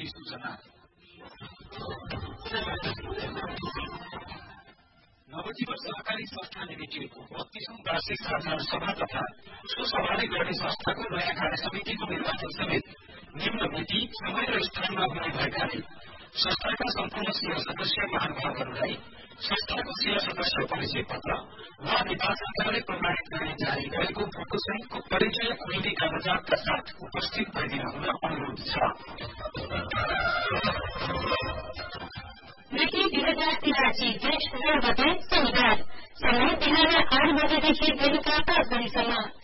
सूचना। नवजीवन सहकारी संस्था लिमिटेडको 32औं वार्षिक साधारण सभा तथा उसको सभाले गर्ने संस्थाको नयाँ कार्य समितिको निर्वाचन समेत निम्न मिति, समय र स्थानमा हुने भएकाले संस्थाका सम्पूर्ण सेवा सदस्य महानुभावहरूलाई संस्थाको सेवा सदस्य परिचय पत्र वा निर्वाचनकालले प्रमाणित गर्ने जारी गरेको फोटो सहितको परिचय ऐडी कागजातका साथ उपस्थित भइदिन हुन अनुरोध छ। मिति 2083 जेठ 9 गते शनिबार, समय बिहान 8 बजेदेखि बेलुका 5 बजेसम्म।